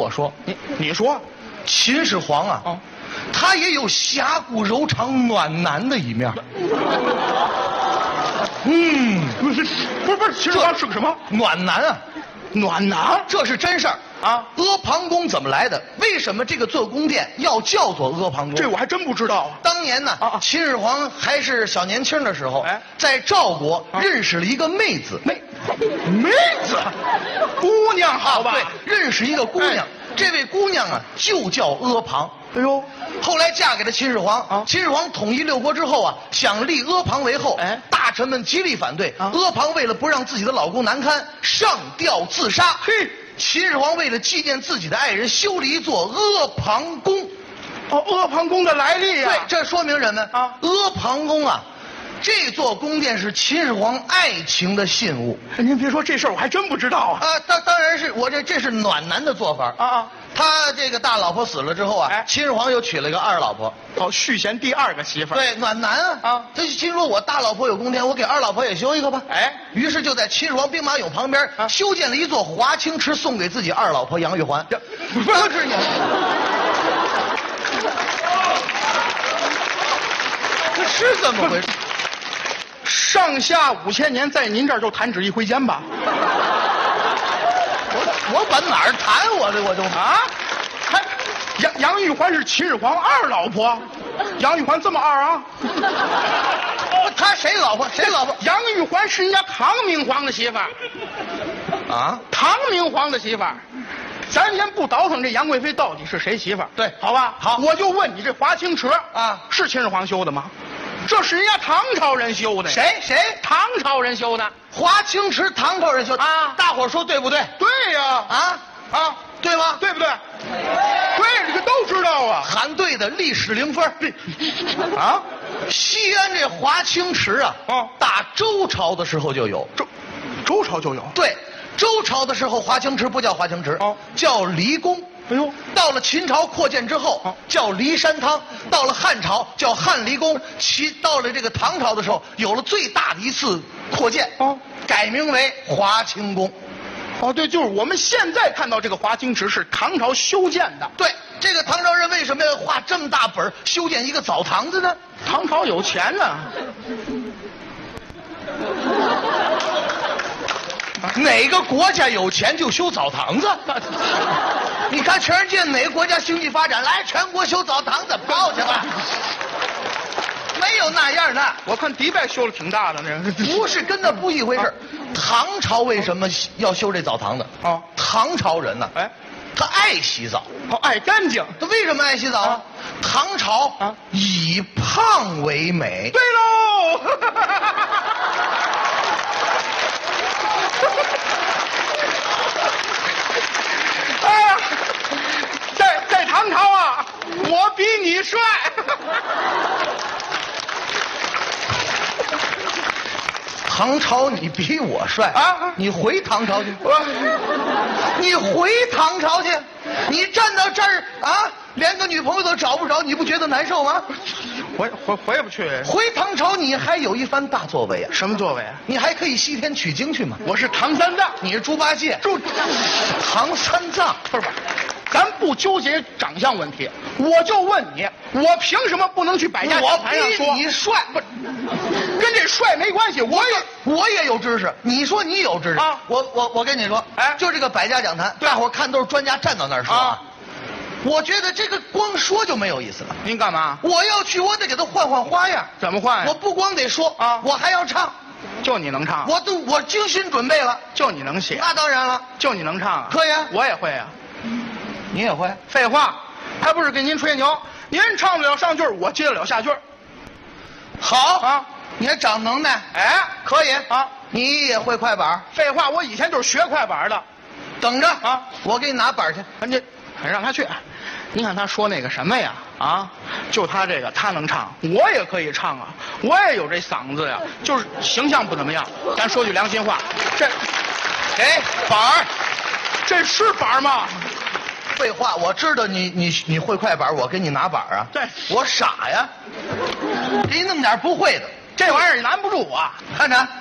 我说， 你说， 秦始皇啊，他也有侠骨柔肠暖男的一面。 不是，秦始皇是个什么暖男啊？ 暖男？ 这是真事儿啊！ 阿房宫怎么来的？为什么这个做宫殿要叫做阿房宫？ 这我还真不知道啊。 当年呢，秦始皇还是小年轻的时候，在赵国认识了一个妹子，妹子，姑娘好吧？ 对，认识一个姑娘，这位姑娘啊就叫阿房。 哎呦， 后来嫁给了秦始皇。秦始皇统一六国之后啊，想立阿房为后，大臣们极力反对。阿房为了不让自己的老公难堪，上吊自杀。 嘿， 秦始皇为了纪念自己的爱人，修了一座阿房宫。 阿房宫的来历呀？ 对，这说明什么？阿房宫啊，这座宫殿是秦始皇爱情的信物。 您别说这事儿，我还真不知道啊。 当然是我这是暖男的做法啊。他这个大老婆死了之后啊，秦始皇又娶了一个二老婆， 续弦第二个媳妇儿。 对，暖男啊。他心说我大老婆有宫殿，我给二老婆也修一个吧。于是就在秦始皇兵马俑旁边修建了一座华清池，送给自己二老婆杨玉环。不是你，这是怎么回事？ 上下5000年，在您这儿就弹指一挥间吧。 我往哪儿谈我就还杨玉环是秦始皇二老婆，杨玉环这么二啊？ 他谁老婆？谁老婆？ 杨玉环是人家唐明皇的媳妇儿啊， 唐明皇的媳妇儿。咱先不倒腾这杨贵妃到底是谁媳妇儿， 对， 好吧？ 好， 我就问你，这华清池啊， 是秦始皇修的吗？这是人家唐朝人修的。 谁？ 唐朝人修的。 华清池唐朝人修的啊！大伙说对不对？ 对呀！ 对吗？ 对不对？对，这个都知道啊。 喊对的，历史零分。西安这华清池啊，打周朝的时候就有。 周朝就有。 对，周朝的时候华清池不叫华清池，叫离宫。 哎呦， 到了秦朝扩建之后，叫骊山汤；到了汉朝叫汉离宫；到了这个唐朝的时候，有了最大的一次扩建，改名为华清宫。 对，就是我们现在看到这个华清池是唐朝修建的。 对，这个唐朝人为什么要花这么大本修建一个澡堂子呢？ 唐朝有钱呢。 哪个国家有钱就修澡堂子？你看全世界哪个国家经济发展，来全国修澡堂子，跑去吧。没有那样的。 我看迪拜修的挺大的，那不是跟那不一回事。唐朝为什么要修这澡堂子？唐朝人呢，他爱洗澡， 爱干净。 他为什么爱洗澡啊？唐朝以胖为美。 对喽。哎呀，在唐朝啊，我比你帅。 唐朝你比我帅啊！你回唐朝去，你回唐朝去，你站到这儿啊，连个女朋友都找不着，你不觉得难受吗？ 回不去。 回唐朝你还有一番大作为啊！ 什么作为啊？ 你还可以西天取经去嘛！ 我是唐三藏， 你是猪八戒，唐三藏不是。咱不纠结长相问题，我就问你，我凭什么不能去百家讲坛上说？ 我比你帅， 不，跟这帅没关系。 我也有知识，你说你有知识啊？我跟你说，就这个百家讲坛，大伙看都是专家站到那儿说啊。我觉得这个光说就没有意思了。 您干嘛？ 我要去，我得给他换花样。 怎么换呀？ 我不光得说啊，我还要唱。 就你能唱？ 我精心准备了。 就你能写？ 那当然了。 就你能唱啊？ 可以啊， 我也会啊。 你也会？ 废话，还不是给您吹牛？您唱不了上句，我接得了下句。 好啊，你还长能耐，可以啊。你也会快板？ 废话，我以前就是学快板的。 等着啊，我给你拿板去。 你让他去。您看他说那个什么呀？就他这个，他能唱，我也可以唱啊，我也有这嗓子呀，就是形象不怎么样。咱说句良心话，这给板儿， 这是板吗？ 废话，我知道你会快板，我给你拿板啊。 对， 我傻呀，给你弄点不会的， 这玩意儿难不住我。 看着。